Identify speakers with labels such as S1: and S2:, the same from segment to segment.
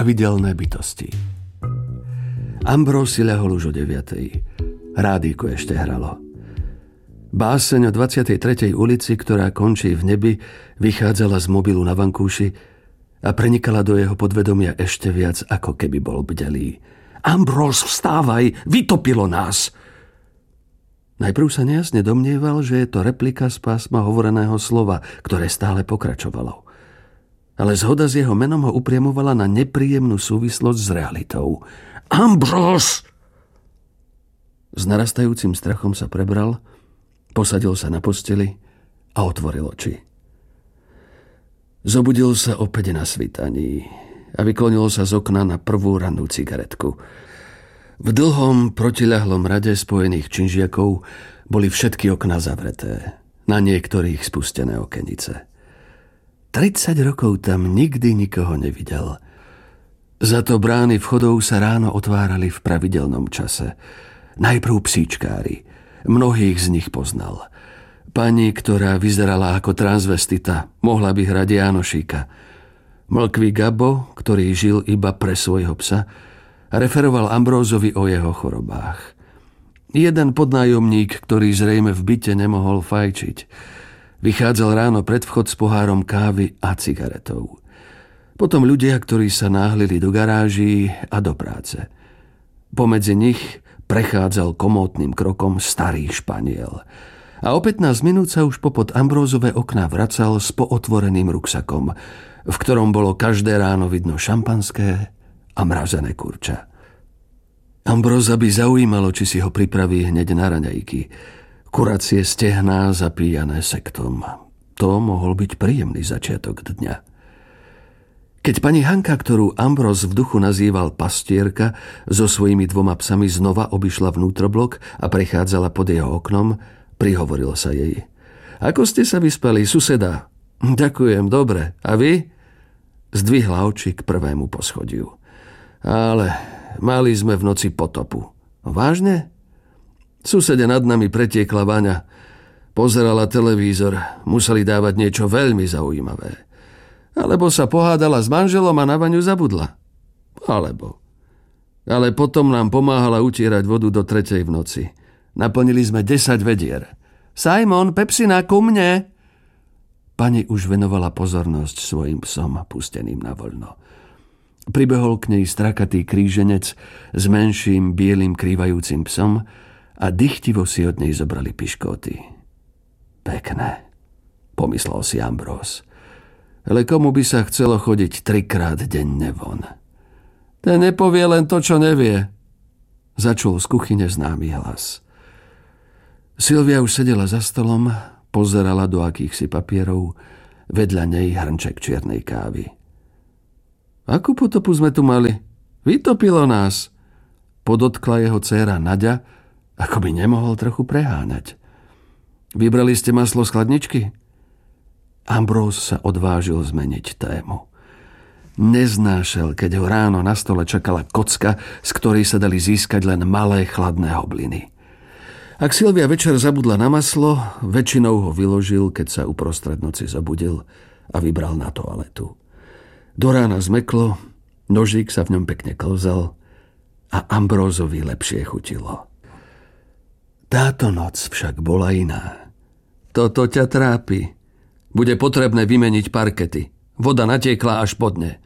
S1: Pravidelné bytosti. Ambrós si ľahol už o 9:00. Rádíko ešte hralo. Báseň o 23. ulici, ktorá končí v nebi, vychádzala z mobilu na vankúši a prenikala do jeho podvedomia ešte viac, ako keby bol bdelý. Ambrós, vstávaj, vytopilo nás! Najprv sa nejasne domnieval, že je to replika z pásma hovoreného slova, ktoré stále pokračovalo. Ale zhoda s jeho menom ho upriamovala na nepríjemnú súvislosť s realitou. Ambrós! S narastajúcim strachom sa prebral, posadil sa na posteli a otvoril oči. Zobudil sa opäť na svítaní a vyklonil sa z okna na prvú rannú cigaretku. V dlhom protiľahlom rade spojených činžiakov boli všetky okná zavreté, na niektorých spustené okenice. 30 rokov tam nikdy nikoho nevidel. Za to brány vchodov sa ráno otvárali v pravidelnom čase. Najprv psíčkári. Mnohých z nich poznal. Pani, ktorá vyzerala ako transvestita, mohla by hrať Jánošíka. Mlkvý Gabo, ktorý žil iba pre svojho psa, referoval Ambrózovi o jeho chorobách. Jeden podnájomník, ktorý zrejme v byte nemohol fajčiť, vychádzal ráno pred vchod s pohárom kávy a cigaretou. Potom ľudia, ktorí sa náhlili do garáží a do práce. Pomedzi nich prechádzal komótnym krokom starý Španiel. A o 15 minút sa už popod Ambrózove okná vracal s pootvoreným ruksakom, v ktorom bolo každé ráno vidno šampanské a mrazené kurča. Ambróza by zaujímalo, či si ho pripraví hneď na raňajky. Kuracie stehná zapíjané sektom. To mohol byť príjemný začiatok dňa. Keď pani Hanka, ktorú Ambróz v duchu nazýval pastierka, so svojimi 2 psami znova obišla vnútroblok a prechádzala pod jeho oknom, prihovoril sa jej. Ako ste sa vyspali, suseda? Ďakujem, dobre. A vy? Zdvihla oči k prvému poschodiu. Ale mali sme v noci potopu. Vážne? Susede nad nami pretiekla Vaňa. Pozerala televízor. Museli dávať niečo veľmi zaujímavé. Alebo sa pohádala s manželom a na Vaňu zabudla. Ale potom nám pomáhala utierať vodu do 3:00 v noci. Naplnili sme 10 vedier. Simon, Pepsina, ku mne! Pani už venovala pozornosť svojim psom pusteným na voľno. Pribehol k nej strakatý kríženec s menším bielým krývajúcim psom a dychtivo si od nej zobrali piškóty. Pekné, pomyslel si Ambróz. Ale komu by sa chcelo chodiť 3-krát denne von? Ten nepovie len to, čo nevie. Začul z kuchyne známy hlas. Silvia už sedela za stolom, pozerala do akýchsi papierov, vedľa nej hrnček čiernej kávy. Akú potopu sme tu mali? Vytopilo nás, podotkla jeho dcéra Naďa, ako by nemohol trochu preháňať. Vybrali ste maslo z chladničky? Ambróz sa odvážil zmeniť tému. Neznášal, keď ho ráno na stole čakala kocka, z ktorej sa dali získať len malé chladné hobliny. Ak Silvia večer zabudla na maslo, väčšinou ho vyložil, keď sa uprostred noci zobudil a vybral na toaletu. Do rána zmeklo, nožík sa v ňom pekne klzal a Ambrózovi lepšie chutilo. Táto noc však bola iná. Toto ťa trápi. Bude potrebné vymeniť parkety. Voda natiekla až po dne.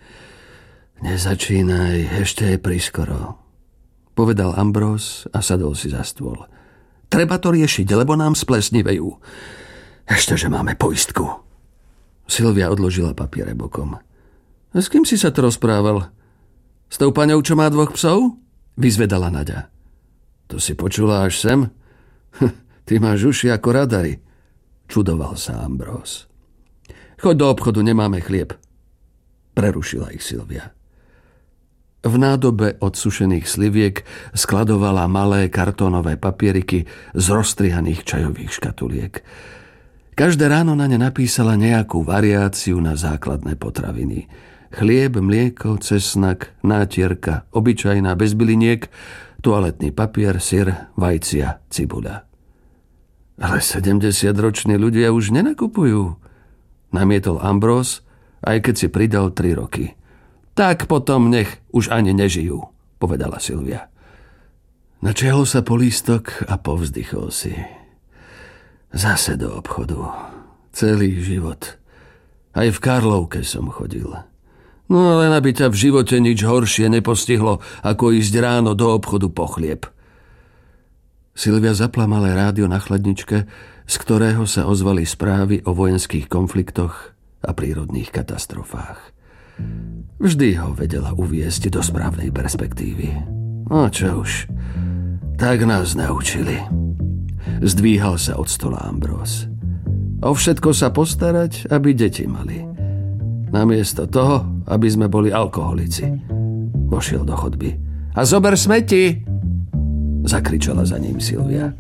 S1: Nezačínaj, ešte je priskoro, povedal Ambróz a sadol si za stôl. Treba to riešiť, lebo nám splesnivejú. Ešte, že máme poistku. Silvia odložila papiere bokom. A s kým si sa to rozprával? S tou paňou, čo má 2 psov? Vyzvedala Naďa. To si počula až sem? Ty máš uši ako radary, čudoval sa Ambróz. Choď do obchodu, nemáme chlieb, prerušila ich Silvia. V nádobe od sušených sliviek skladovala malé kartónové papieriky z rozstrihaných čajových škatuliek. Každé ráno na ne napísala nejakú variáciu na základné potraviny. Chlieb, mlieko, cesnak, nátierka, obyčajná bez byliniek, toaletný papier, syr, vajcia, cibuľa. Ale 70-roční ľudia už nenakupujú, namietol Ambróz, aj keď si pridal 3 roky. Tak potom nech už ani nežijú, povedala Silvia. Načehol sa po lístok a povzdychol si. Zase do obchodu. Celý život. Aj v Karlovke som chodil. No len aby ťa v živote nič horšie nepostihlo, ako ísť ráno do obchodu po chlieb. Silvia zapla malé rádio na chladničke, z ktorého sa ozvali správy o vojenských konfliktoch a prírodných katastrofách. Vždy ho vedela uviesť do správnej perspektívy. No čo už, tak nás naučili. Zdvíhal sa od stola Ambrós. O všetko sa postarať, aby deti mali. Namiesto toho, aby sme boli alkoholici. Vošiel do chodby. A zober smeti! Zakričala za ním Silvia.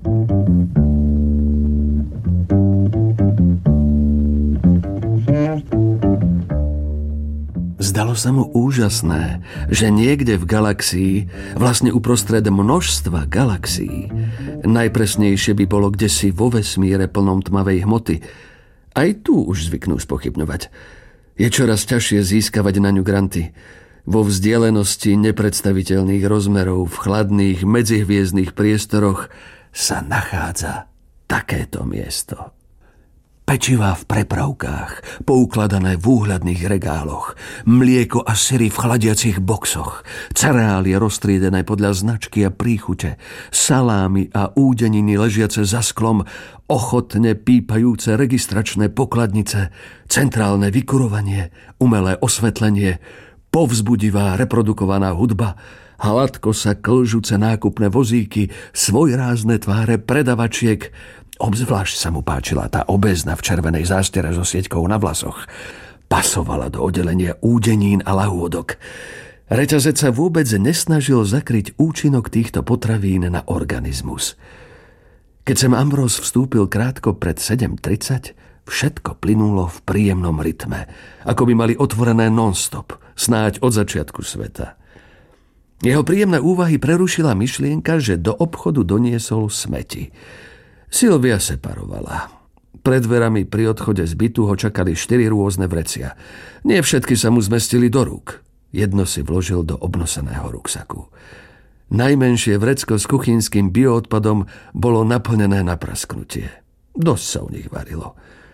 S1: Zdalo sa mu úžasné, že niekde v galaxii, vlastne uprostred množstva galaxií, najpresnejšie by bolo kdesi vo vesmíre plnom tmavej hmoty. Aj tu už zvyknú spochybňovať. Je čoraz ťažšie získavať na ňu granty. Vo vzdialenosti nepredstaviteľných rozmerov v chladných medzihviezdnych priestoroch sa nachádza takéto miesto. Pečivá v prepravkách, poukladané v úhľadných regáloch, mlieko a syry v chladiacich boxoch, cereálie roztriedené podľa značky a príchute, salámy a údeniny ležiace za sklom, ochotne pípajúce registračné pokladnice, centrálne vykurovanie, umelé osvetlenie, povzbudivá reprodukovaná hudba, hladko sa klžúce nákupné vozíky, svojrázne tváre predavačiek. Obzvlášť sa mu páčila tá obézna v červenej zástiere so sieťkou na vlasoch. Pasovala do oddelenia údenín a lahôdok. Reťazec sa vôbec nesnažil zakryť účinok týchto potravín na organizmus. Keď sem Ambrós vstúpil krátko pred 7:30, všetko plynulo v príjemnom rytme, ako by mali otvorené non-stop, snáď od začiatku sveta. Jeho príjemné úvahy prerušila myšlienka, že do obchodu doniesol smeti. Silvia separovala. Pred dverami pri odchode z bytu ho čakali 4 rôzne vrecia. Nie všetky sa mu zmestili do rúk. Jedno si vložil do obnoseného ruksaku. Najmenšie vrecko s kuchynským bioodpadom bolo naplnené na prasknutie. Dosť sa u nich varilo.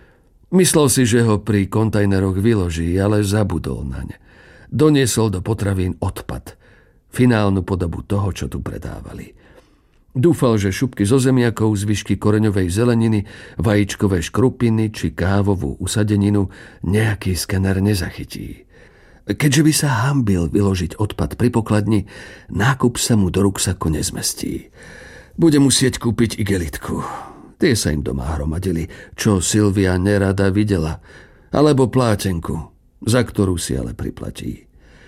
S1: Myslel si, že ho pri kontajneroch vyloží, ale zabudol naň. Doniesol do potravín odpad. Finálnu podobu toho, čo tu predávali. Dúfal, že šupky zo zemiakov, zvyšky koreňovej zeleniny, vajíčkové škrupiny či kávovú usadeninu nejaký skener nezachytí. Keďže by sa hanbil vyložiť odpad pri pokladni, nákup sa mu do ruksaku nezmestí. Bude musieť kúpiť igelitku. Tie sa im doma hromadili, čo Silvia nerada videla, alebo plátenku, za ktorú si ale priplatí.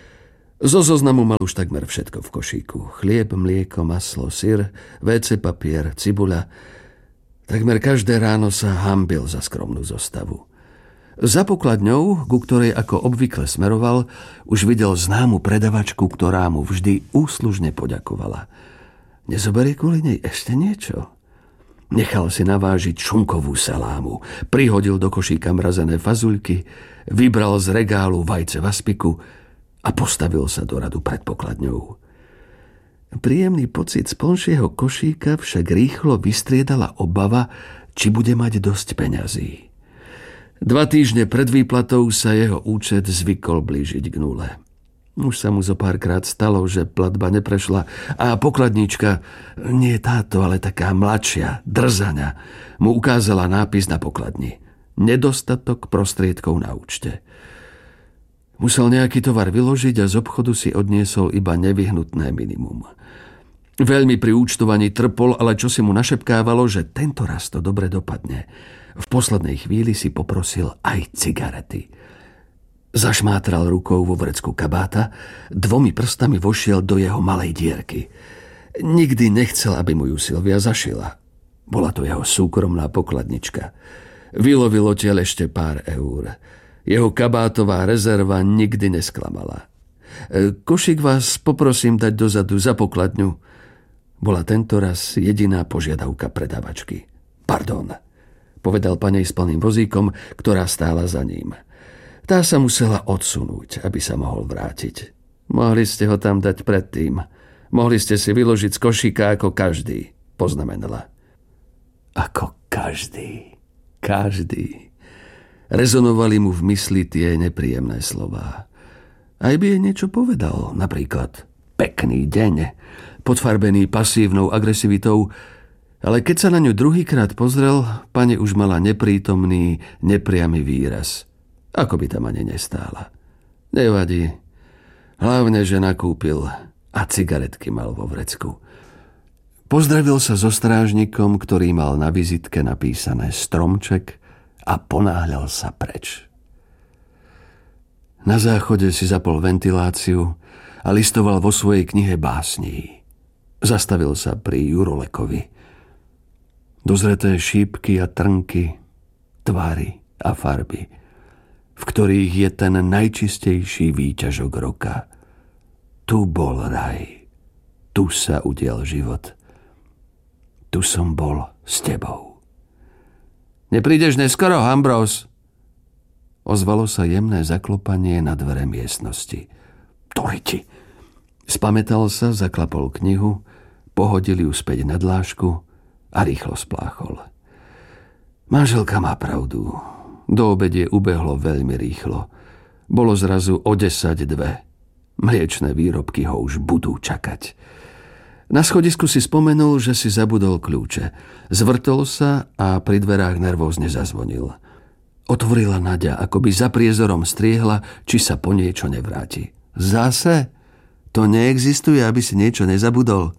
S1: Zo zoznamu mal už takmer všetko v košíku. Chlieb, mlieko, maslo, syr, WC papier, cibuľa. Takmer každé ráno sa hanbil za skromnú zostavu. Za pokladňou, ku ktorej ako obvykle smeroval, už videl známu predavačku, ktorá mu vždy úslužne poďakovala. Nezoberie kvôli nej ešte niečo? Nechal si navážiť šunkovú salámu, prihodil do košíka mrazené fazuľky, vybral z regálu vajce v aspiku a postavil sa do radu pred pokladňou. Príjemný pocit z plnšieho košíka však rýchlo vystriedala obava, či bude mať dosť peňazí. 2 týždne pred výplatou sa jeho účet zvykol blížiť k nule. Už sa mu zo párkrát stalo, že platba neprešla a pokladnička, nie táto, ale taká mladšia, drzaňa, mu ukázala nápis na pokladni. Nedostatok prostriedkov na účte. Musel nejaký tovar vyložiť a z obchodu si odniesol iba nevyhnutné minimum. Veľmi pri účtovaní trpol, ale čo si mu našepkávalo, že tento raz to dobre dopadne. V poslednej chvíli si poprosil aj cigarety. Zašmátral rukou vo vrecku kabáta, 2 prstami vošiel do jeho malej dierky. Nikdy nechcel, aby mu ju Silvia zašila. Bola to jeho súkromná pokladnička. Vylovil odtiaľ ešte pár eur. Jeho kabátová rezerva nikdy nesklamala. Košík vás poprosím dať dozadu za pokladňu. Bola tentoraz jediná požiadavka predavačky. Pardon, povedal panej s plným vozíkom, ktorá stála za ním. Tá sa musela odsunúť, aby sa mohol vrátiť. Mohli ste ho tam dať predtým. Mohli ste si vyložiť z košíka ako každý, poznamenala. Ako každý. Každý. Rezonovali mu v mysli tie nepríjemné slová. Aj by jej niečo povedal, napríklad pekný deň, podfarbený pasívnou agresivitou, ale keď sa na ňu druhýkrát pozrel, pani už mala neprítomný, nepriamy výraz. Ako by tam ani nestála. Nevadí. Hlavne, že nakúpil a cigaretky mal vo vrecku. Pozdravil sa so strážnikom, ktorý mal na vizitke napísané Stromček a ponáhľal sa preč. Na záchode si zapol ventiláciu a listoval vo svojej knihe básní. Zastavil sa pri Jurolekovi. Dozreté šípky a trnky, tvary a farby, v ktorých je ten najčistejší výťažok roka. Tu bol raj, tu sa udial život. Tu som bol s tebou. Neprídeš neskoro, Ambrose? Ozvalo sa jemné zaklopanie na dvere miestnosti. Toriti! Spamätal sa, zaklapol knihu, pohodil ju späť na dlášku a rýchlo spláchol. Manželka má pravdu. Do obedie ubehlo veľmi rýchlo. Bolo zrazu o 10:02. Mliečne výrobky ho už budú čakať. Na schodisku si spomenul, že si zabudol kľúče. Zvrtol sa a pri dverách nervózne zazvonil. Otvorila Naďa, ako by za priezorom striehla, či sa po niečo nevráti. Zase? To neexistuje, aby si niečo nezabudol?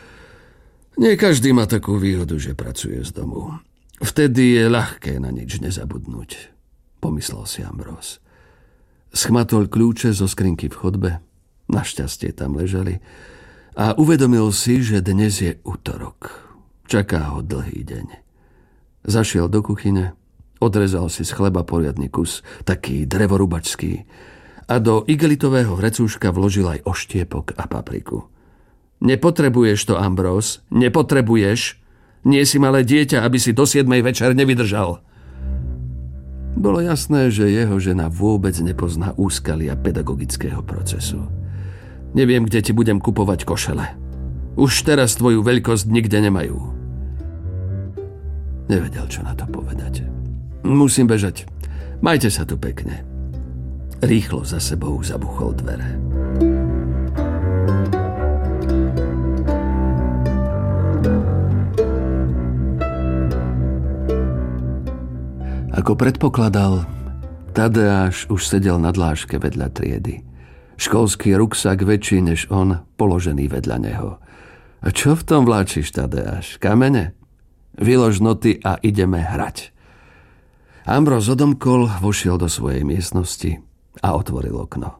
S1: Nie každý má takú výhodu, že pracuje z domu. Vtedy je ľahké na nič nezabudnúť, pomyslel si Ambrose. Schmatol kľúče zo skrinky v chodbe, našťastie tam ležali, a uvedomil si, že dnes je utorok. Čaká ho dlhý deň. Zašiel do kuchyne, odrezal si z chleba poriadny kus, taký drevorubačský, a do igelitového vrecúška vložil aj oštiepok a papriku. Nepotrebuješ to, Ambrose, nepotrebuješ. Nie si malé dieťa, aby si do 7 večer nevydržal. Bolo jasné, že jeho žena vôbec nepozná úskalia pedagogického procesu. Neviem, kde ti budem kupovať košele. Už teraz tvoju veľkosť nikde nemajú. Nevedel, čo na to povedať. Musím bežať. Majte sa tu pekne. Rýchlo za sebou zabuchol dvere. Ako predpokladal, Tadeáš už sedel na dláške vedľa triedy. Školský ruksak väčší než on, položený vedľa neho. A čo v tom vláčiš, Tadeáš? Kamene? Vylož noty a ideme hrať. Ambrose odomkol, vošiel do svojej miestnosti a otvoril okno.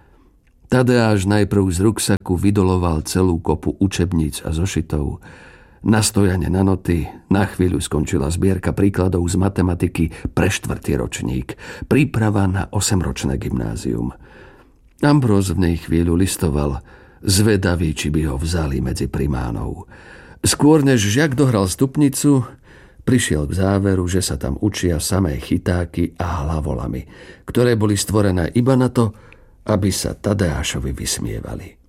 S1: Tadeáš najprv z ruksaku vydoloval celú kopu učebníc a zošitov. Na stojane na noty na chvíľu skončila zbierka príkladov z matematiky pre 4. ročník. Príprava na 8-ročné gymnázium. Ambrose v nej chvíľu listoval, zvedavý, či by ho vzali medzi primánov. Skôr než žiak dohral stupnicu, prišiel k záveru, že sa tam učia samé chytáky a hlavolamy, ktoré boli stvorené iba na to, aby sa Tadeášovi vysmievali.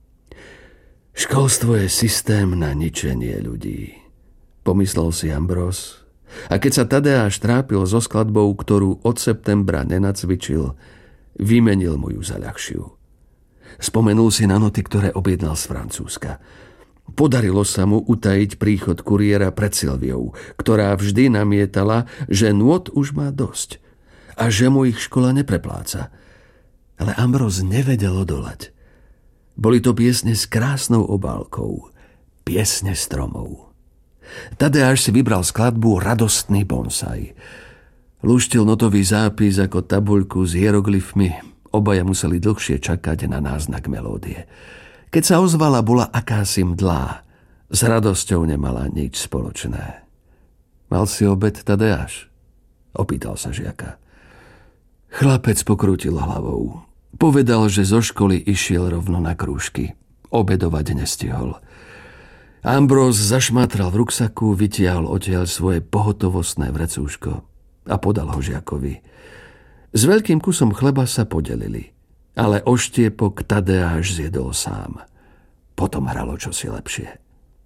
S1: Školstvo je systém na ničenie ľudí, pomyslel si Ambrose. A keď sa Tadeáš trápil so skladbou, ktorú od septembra nenacvičil, vymenil mu ju za ľahšiu. Spomenul si na noty, ktoré objednal z Francúzska. Podarilo sa mu utajiť príchod kuriéra pred Silviou, ktorá vždy namietala, že nôt už má dosť a že mu ich škola neprepláca. Ale Ambrose nevedel odolať. Boli to piesne s krásnou obálkou, piesne stromov. Tadeáš si vybral skladbu Radostný bonsai. Lúštil notový zápis ako tabuľku s hieroglyfmi. Obaja museli dlhšie čakať na náznak melódie. Keď sa ozvala, bola akási mdlá. S radosťou nemala nič spoločné. Mal si obed, Tadeáš? Opýtal sa žiaka. Chlapec pokrútil hlavou. Povedal, že zo školy išiel rovno na krúžky. Obedovať nestihol. Ambrose zašmátral v ruksaku, vytiahol odtiaľ svoje pohotovostné vrecúško a podal ho žiakovi. S veľkým kusom chleba sa podelili, ale oštiepok Tadeáš zjedol sám. Potom hralo čosi lepšie.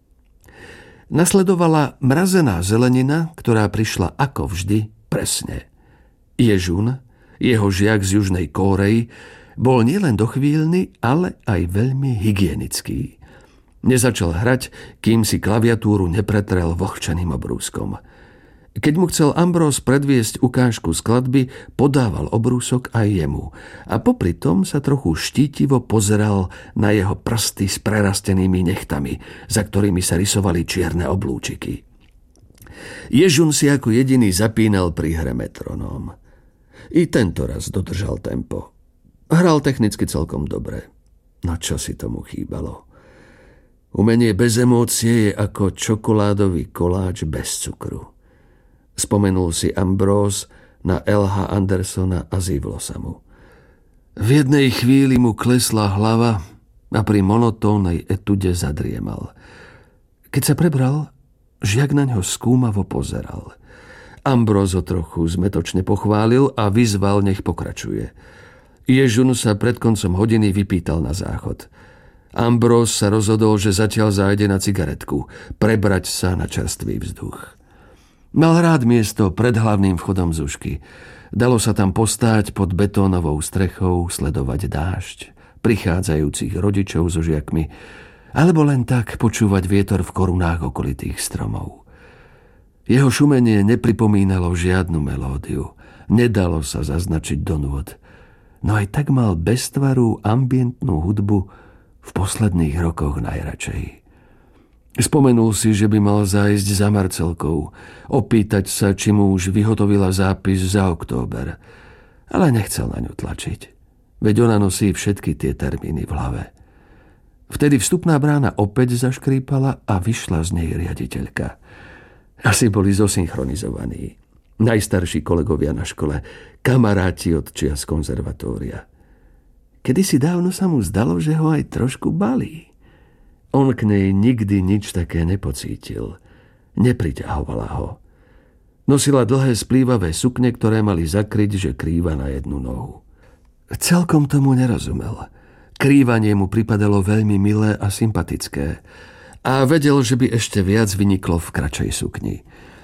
S1: Nasledovala mrazená zelenina, ktorá prišla ako vždy presne. Ježun, jeho žiak z Južnej Kórey, bol nielen dochvíľny, ale aj veľmi hygienický. Nezačal hrať, kým si klaviatúru nepretrel vlhčeným obrúskom. Keď mu chcel Ambrós predviesť ukážku skladby, podával obrúsok aj jemu a popri tom sa trochu štítivo pozeral na jeho prsty s prerastenými nechtami, za ktorými sa rysovali čierne oblúčiky. Ježun si ako jediný zapínal pri hre metronóm. I tento raz dodržal tempo. Hral technicky celkom dobre. No čo si tomu chýbalo? Umenie bez emócie je ako čokoládový koláč bez cukru. Spomenul si Ambrós na L.H. Andersona a zívlo sa mu. V jednej chvíli mu klesla hlava a pri monotónnej etude zadriemal. Keď sa prebral, žiak na ňo skúmavo pozeral. Ambrós ho trochu zmetočne pochválil a vyzval, nech pokračuje. Ježun sa pred koncom hodiny vypýtal na záchod. Ambrós sa rozhodol, že zatiaľ zájde na cigaretku, prebrať sa na čerstvý vzduch. Mal rád miesto pred hlavným vchodom Zušky. Dalo sa tam postáť pod betónovou strechou, sledovať dážď, prichádzajúcich rodičov so žiakmi, alebo len tak počúvať vietor v korunách okolitých stromov. Jeho šumenie nepripomínalo žiadnu melódiu. Nedalo sa zaznačiť do nôd. No aj tak mal beztvarú ambientnú hudbu v posledných rokoch najradšej. Spomenul si, že by mal zájsť za Marcelkou, opýtať sa, či mu už vyhotovila zápis za október. Ale nechcel na ňu tlačiť. Veď ona nosí všetky tie termíny v hlave. Vtedy vstupná brána opäť zaškrípala a vyšla z nej riaditeľka. Asi boli zosynchronizovaní. Najstarší kolegovia na škole, kamaráti od čias konzervatória. Kedysi dávno sa mu zdalo, že ho aj trošku balí. On k nej nikdy nič také nepocítil. Nepriťahovala ho. Nosila dlhé splývavé sukne, ktoré mali zakryť, že krýva na jednu nohu. Celkom tomu nerozumel. Krývanie mu pripadalo veľmi milé a sympatické. A vedel, že by ešte viac vyniklo v kratšej sukni.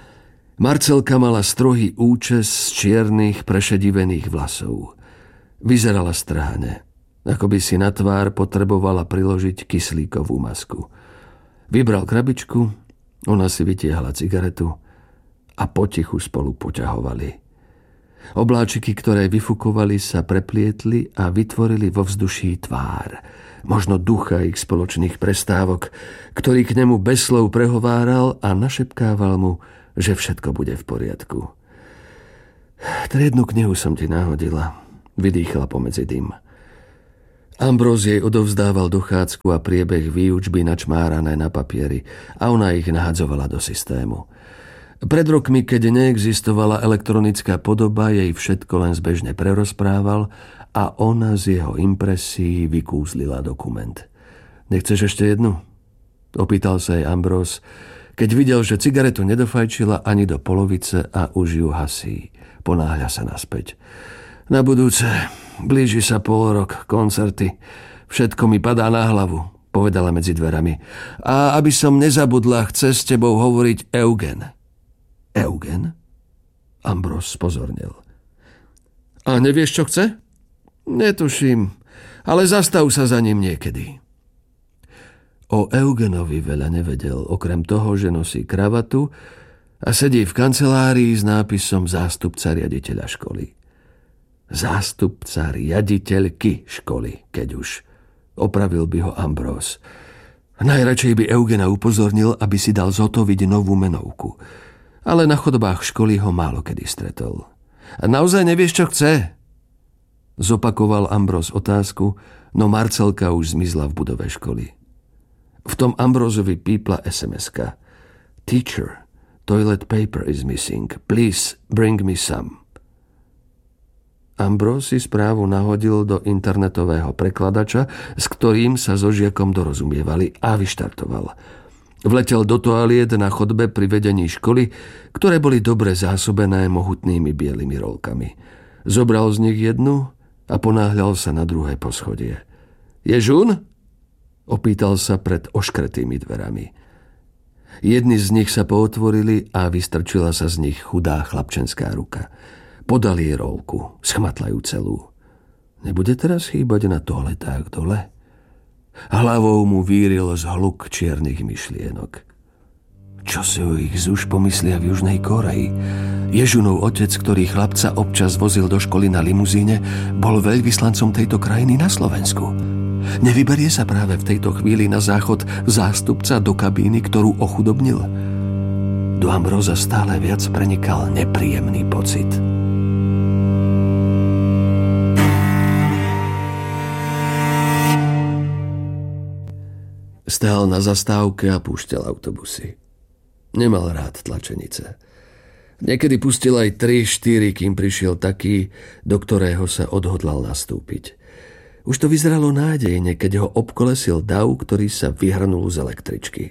S1: Marcelka mala strohý účes z čiernych prešedivených vlasov. Vyzerala strháne. Ako by si na tvár potrebovala priložiť kyslíkovú masku. Vybral krabičku, ona si vytiahla cigaretu a potichu spolu poťahovali. Obláčiky, ktoré vyfukovali, sa preplietli a vytvorili vo vzduší tvár. Možno ducha ich spoločných prestávok, ktorý k nemu bez slov prehováral a našepkával mu, že všetko bude v poriadku. Triednu knihu som ti nahodila, vydýchla pomedzi dym. Ambrós jej odovzdával dochádzku a priebeh výučby načmárané na papieri a ona ich nahadzovala do systému. Pred rokmi, keď neexistovala elektronická podoba, jej všetko len zbežne prerozprával a ona z jeho impresií vykúzlila dokument. Nechceš ešte jednu? Opýtal sa jej Ambrós, keď videl, že cigaretu nedofajčila ani do polovice a už ju hasí. Ponáhľa sa naspäť. Na budúce, blíži sa polrok, koncerty. Všetko mi padá na hlavu, povedala medzi dverami. A aby som nezabudla, chce s tebou hovoriť Eugen. Eugen? Ambrós spozornil. A nevieš, čo chce? Netuším, ale zastav sa za ním niekedy. O Eugenovi veľa nevedel, okrem toho, že nosí kravatu a sedí v kancelárii s nápisom zástupca riaditeľa školy. Zástupca riaditeľky školy, keď už. Opravil by ho Ambrós. Najradšej by Eugena upozornil, aby si dal zotoviť novú menovku. Ale na chodbách školy ho málo kedy stretol. A naozaj nevieš, čo chce? Zopakoval Ambrós otázku, no Marcelka už zmizla v budove školy. V tom Ambrózovi pípla SMS-ka. Teacher, toilet paper is missing. Please bring me some. Ambrós si správu nahodil do internetového prekladača, s ktorým sa so žiakom dorozumievali a vyštartoval. Vletel do toaliet na chodbe pri vedení školy, ktoré boli dobre zásobené mohutnými bielými rolkami. Zobral z nich jednu a ponáhľal sa na druhé poschodie. Je žun? Opýtal sa pred oškretými dverami. Jedni z nich sa pootvorili a vystrčila sa z nich chudá chlapčenská ruka. Podal jej rolku, schmatlajú celú. Nebude teraz chýbať na toaletách dole? Hlavou mu víril zhluk čiernych myšlienok. Čo si o ich zuž pomyslia v Južnej Koreji? Ježunov otec, ktorý chlapca občas vozil do školy na limuzíne, bol veľvyslancom tejto krajiny na Slovensku. Nevyberie sa práve v tejto chvíli na záchod zástupca do kabíny, ktorú ochudobnil? Do Ambróza stále viac prenikal nepríjemný pocit. Stál na zastávke a púšťal autobusy. Nemal rád tlačenice. Niekedy pustil aj 3-4, kým prišiel taký, do ktorého sa odhodlal nastúpiť. Už to vyzeralo nádejne, keď ho obkolesil dav, ktorý sa vyhrnul z električky.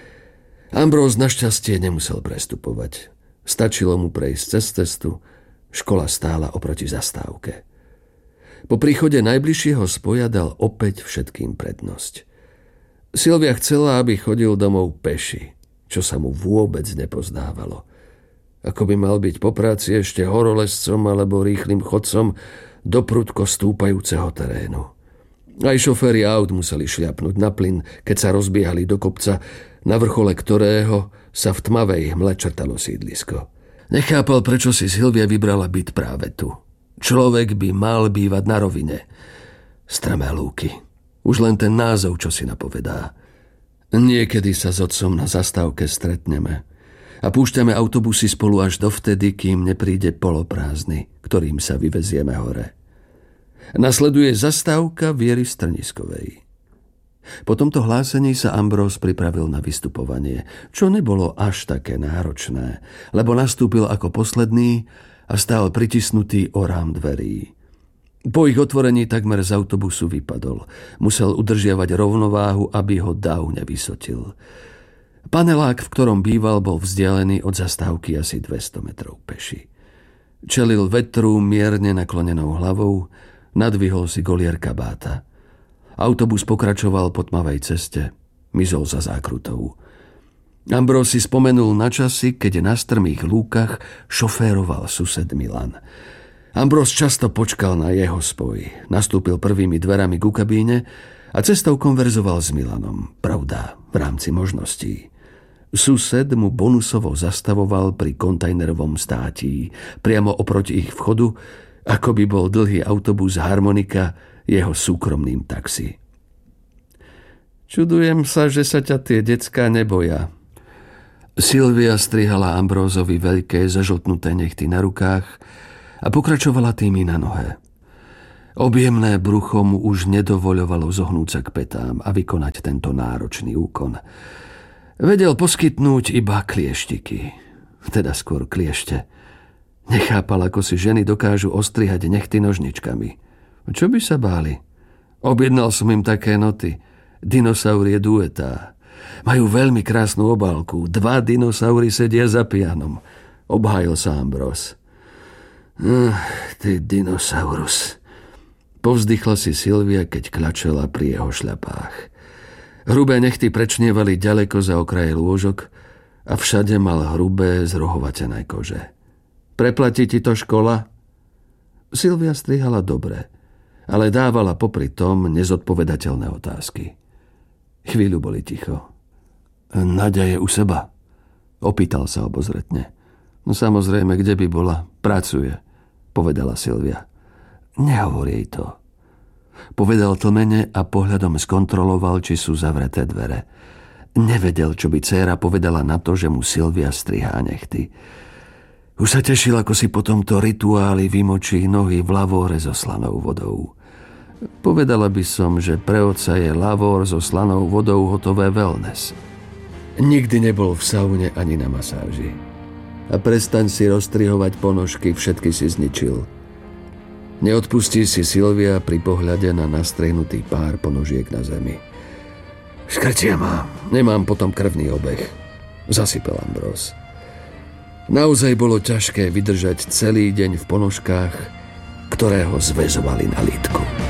S1: Ambróz našťastie nemusel prestupovať. Stačilo mu prejsť cez cestu, škola stála oproti zastávke. Po príchode najbližšieho spoja dal opäť všetkým prednosť. Silvia chcela, aby chodil domov peši, čo sa mu vôbec nepozdávalo. Ako by mal byť po práci ešte horolezcom alebo rýchlym chodcom do prudko stúpajúceho terénu. Aj šoféri aut museli šľapnúť na plyn, keď sa rozbiehali do kopca, na vrchole ktorého sa v tmavej hmle črtalo sídlisko. Nechápal, prečo si Silvia vybrala byt práve tu. Človek by mal bývať na rovine. Strmé lúky. Už len ten názov, čo si napovedá. Niekedy sa s otcom na zastávke stretneme a púšťame autobusy spolu až dovtedy, kým nepríde poloprázdny, ktorým sa vyvezieme hore. Nasleduje zastávka Viery Strniskovej. Po tomto hlásení sa Ambróz pripravil na vystupovanie, čo nebolo až také náročné, lebo nastúpil ako posledný a stál pritisnutý o rám dverí. Po ich otvorení takmer z autobusu vypadol. Musel udržiavať rovnováhu, aby ho dav nevysotil. Panelák, v ktorom býval, bol vzdialený od zastávky asi 200 metrov peši. Čelil vetru mierne naklonenou hlavou, nadvihol si golier kabáta. Autobus pokračoval po tmavej ceste, mizol za zákrutou. Ambróz si spomenul na časy, keď na strmých lúkach šoféroval sused Milan. Ambróz často počkal na jeho spoj. Nastúpil prvými dverami ku kabíne a cestou konverzoval s Milanom. Pravda, v rámci možností. Sused mu bonusovo zastavoval pri kontajnerovom státí, priamo oproti ich vchodu, ako by bol dlhý autobus Harmonika jeho súkromným taxi. Čudujem sa, že sa ťa tie decká neboja. Silvia strihala Ambrózovi veľké zažltnuté nechty na rukách a pokračovala tými na nohe. Objemné brucho mu už nedovoľovalo zohnúť sa k petám a vykonať tento náročný úkon. Vedel poskytnúť iba klieštiky, teda skôr kliešte. Nechápal, ako si ženy dokážu ostrihať nechty nožničkami. Čo by sa báli? Objednal som im také noty. Dinosaurie duetá. Majú veľmi krásnu obálku. 2 dinosaury sedia za pianom. Obhájil sa Ambróz. Ty dinosaurus. Povzdychla si Silvia, keď klačela pri jeho šľapách. Hrubé nechty prečnievali ďaleko za okraje lôžok a všade mal hrubé, zrohovatené kože. Preplatí ti to škola? Silvia strihala dobre, ale dávala popri tom nezodpovedateľné otázky. Chvíľu boli ticho. Naďa je u seba? Opýtal sa obozretne. No samozrejme, kde by bola? Pracuje, povedala Silvia. Nehovor jej to. Povedal tlmene a pohľadom skontroloval, či sú zavreté dvere. Nevedel, čo by dcéra povedala na to, že mu Silvia strihá nechty. Už sa tešil, ako si po tomto rituáli vymočí nohy v lavóre so slanou vodou. Povedala by som, že pre otca je lavór so slanou vodou hotové wellness. Nikdy nebol v saune ani na masáži. A prestaň si rozstrihovať ponožky, všetky si zničil. Neodpustí si Silvia pri pohľade na nastrehnutý pár ponožiek na zemi. Škrtia ma, nemám potom krvný obeh, zasypal Ambróz. Naozaj bolo ťažké vydržať celý deň v ponožkách ktorého zväzovali na lítku.